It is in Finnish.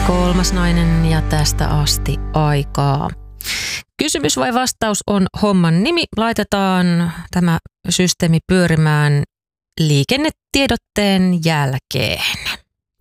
Kolmas nainen ja tästä asti aikaa. Kysymys vai vastaus on homman nimi. Laitetaan tämä systeemi pyörimään liikennetiedotteen jälkeen.